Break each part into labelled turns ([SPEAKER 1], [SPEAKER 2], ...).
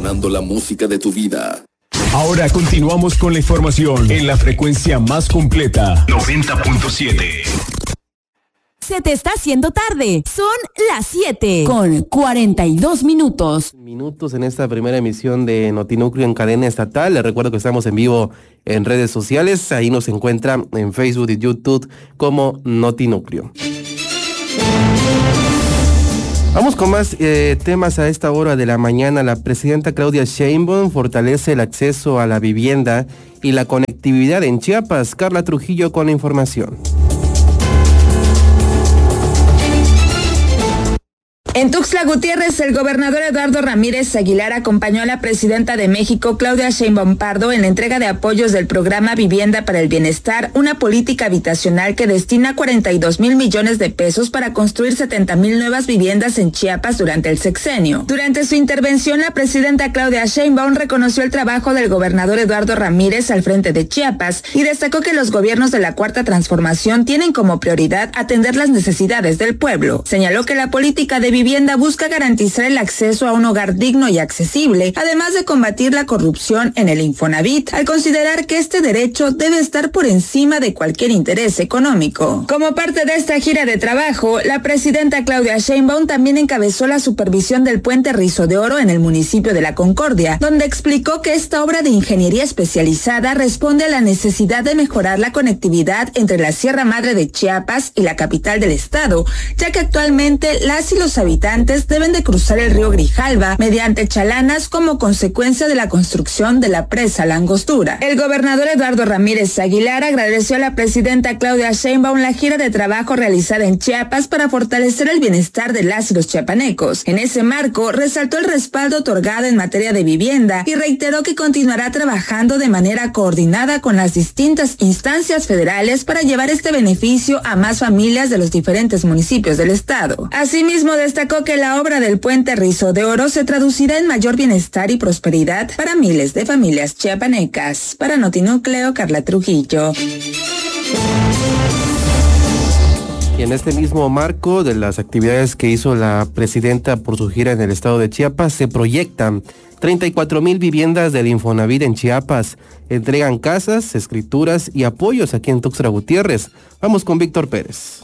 [SPEAKER 1] seleccionando la música de tu vida.
[SPEAKER 2] Ahora continuamos con la información en la frecuencia más completa, 90.7.
[SPEAKER 3] Se te está haciendo tarde. Son las 7:42.
[SPEAKER 4] Minutos en esta primera emisión de Notinúcleo en cadena estatal. Les recuerdo que estamos en vivo en redes sociales. Ahí nos encuentra en Facebook y YouTube como Notinúcleo. Vamos con más temas a esta hora de la mañana. La presidenta Claudia Sheinbaum fortalece el acceso a la vivienda y la conectividad en Chiapas. Carla Trujillo con la información.
[SPEAKER 5] En Tuxtla Gutiérrez, el gobernador Eduardo Ramírez Aguilar acompañó a la presidenta de México, Claudia Sheinbaum Pardo, en la entrega de apoyos del programa Vivienda para el Bienestar, una política habitacional que destina 42,000 millones de pesos para construir 70,000 nuevas viviendas en Chiapas durante el sexenio. Durante su intervención, la presidenta Claudia Sheinbaum reconoció el trabajo del gobernador Eduardo Ramírez al frente de Chiapas y destacó que los gobiernos de la Cuarta Transformación tienen como prioridad atender las necesidades del pueblo. Señaló que la política de vivienda busca garantizar el acceso a un hogar digno y accesible, además de combatir la corrupción en el Infonavit, al considerar que este derecho debe estar por encima de cualquier interés económico. Como parte de esta gira de trabajo, la presidenta Claudia Sheinbaum también encabezó la supervisión del puente Rizo de Oro en el municipio de La Concordia, donde explicó que esta obra de ingeniería especializada responde a la necesidad de mejorar la conectividad entre la Sierra Madre de Chiapas y la capital del estado, ya que actualmente las y los habitantes deben de cruzar el río Grijalva mediante chalanas como consecuencia de la construcción de la presa La Angostura. El gobernador Eduardo Ramírez Aguilar agradeció a la presidenta Claudia Sheinbaum la gira de trabajo realizada en Chiapas para fortalecer el bienestar de las y los chiapanecos. En ese marco, resaltó el respaldo otorgado en materia de vivienda y reiteró que continuará trabajando de manera coordinada con las distintas instancias federales para llevar este beneficio a más familias de los diferentes municipios del estado. Asimismo, destacó que la obra del puente Rizo de Oro se traducirá en mayor bienestar y prosperidad para miles de familias chiapanecas. Para Notinúcleo, Carla Trujillo.
[SPEAKER 4] Y en este mismo marco de las actividades que hizo la presidenta por su gira en el estado de Chiapas, se proyectan 34,000 viviendas del Infonavit en Chiapas. Entregan casas, escrituras y apoyos aquí en Tuxtla Gutiérrez. Vamos con Víctor Pérez.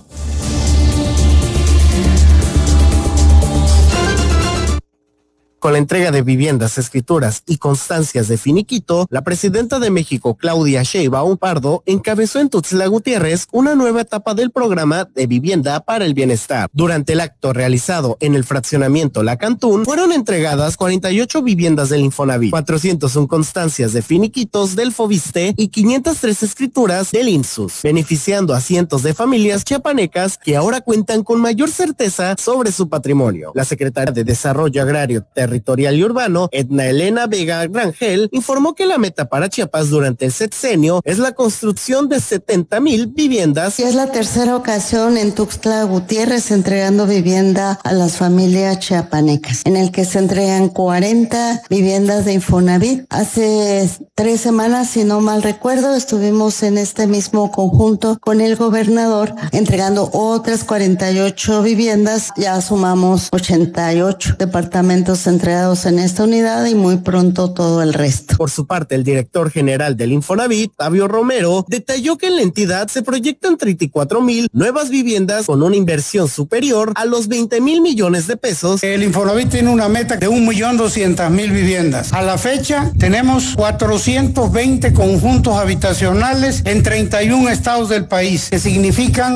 [SPEAKER 6] Con la entrega de viviendas, escrituras y constancias de finiquito, la presidenta de México, Claudia Sheinbaum Pardo, encabezó en Tuxtla Gutiérrez una nueva etapa del programa de Vivienda para el Bienestar. Durante el acto realizado en el fraccionamiento La Cantún, fueron entregadas 48 viviendas del Infonavit, 401 constancias de finiquitos del Foviste y 503 escrituras del INSUS, beneficiando a cientos de familias chiapanecas que ahora cuentan con mayor certeza sobre su patrimonio. La secretaria de Desarrollo Agrario, Territorial y Urbano, Edna Elena Vega Rangel, informó que la meta para Chiapas durante el sexenio es la construcción de 70,000 viviendas.
[SPEAKER 7] Y es la tercera ocasión en Tuxtla Gutiérrez entregando vivienda a las familias chiapanecas, en el que se entregan 40 viviendas de Infonavit. Hace 3 semanas, si no mal recuerdo, estuvimos en este mismo conjunto con el gobernador entregando otras 48 viviendas. Ya sumamos 88 departamentos entregados en esta unidad y muy pronto todo el resto.
[SPEAKER 6] Por su parte, el director general del Infonavit, Fabio Romero, detalló que en la entidad se proyectan 34,000 nuevas viviendas con una inversión superior a los 20,000 millones de pesos.
[SPEAKER 8] El Infonavit tiene una meta de 1,200,000 viviendas. A la fecha tenemos 420 conjuntos habitacionales en 31 estados del país, que significan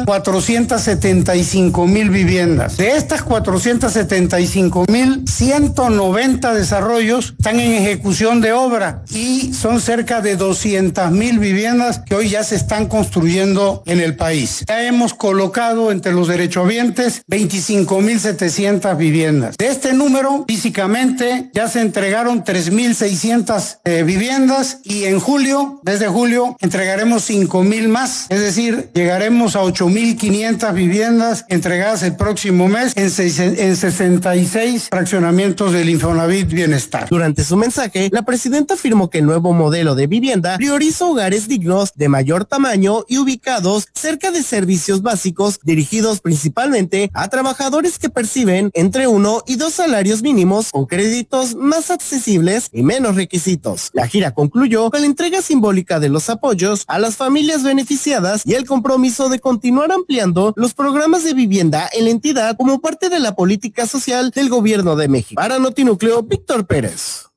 [SPEAKER 8] 475,000 viviendas. De estas 475,000, 190 desarrollos están en ejecución de obra y son cerca de 200,000 viviendas que hoy ya se están construyendo en el país. Ya hemos colocado entre los derechohabientes 25,700 viviendas. De este número, físicamente, ya se entregaron 3,600 viviendas y en julio, desde julio, entregaremos 5,000 más. Es decir, llegaremos a 8,500 viviendas entregadas el próximo mes en 66 fraccionamientos del Infonavit Bienestar.
[SPEAKER 6] Durante su mensaje, la presidenta afirmó que el nuevo modelo de vivienda prioriza hogares dignos, de mayor tamaño y ubicados cerca de servicios básicos, dirigidos principalmente a trabajadores que perciben entre 1 y 2 salarios mínimos, con créditos más accesibles y menos requisitos. La gira concluyó con la entrega simbólica de los apoyos a las familias beneficiadas y el compromiso de continuar ampliando los programas de vivienda en la entidad como parte de la política social del gobierno de México. Para Notinúcleo, Víctor Pérez.